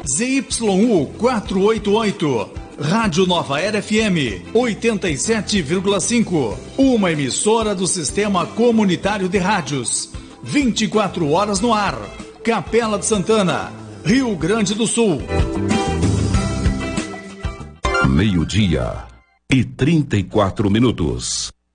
ZYU 488, Rádio Nova Era FM 87,5, uma emissora do Sistema Comunitário de Rádios, 24 horas no ar, Capela de Santana, Rio Grande do Sul. 12:34.